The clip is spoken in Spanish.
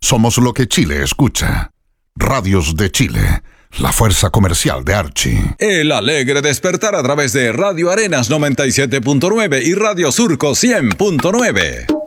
Somos lo que Chile escucha. Radios de Chile, la fuerza comercial de Archie. El alegre despertar a través de Radio Arenas 97.9 y Radio Surco 100.9.